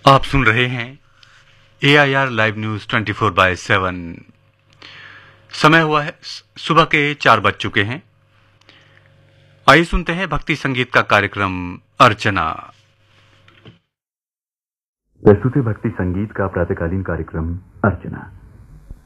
आप सुन रहे हैं AIR लाइव न्यूज 24/7। समय हुआ है सुबह के 4 बज चुके हैं। आइए सुनते हैं भक्ति संगीत का कार्यक्रम अर्चना। प्रस्तुति भक्ति संगीत का प्रातःकालीन कार्यक्रम अर्चना।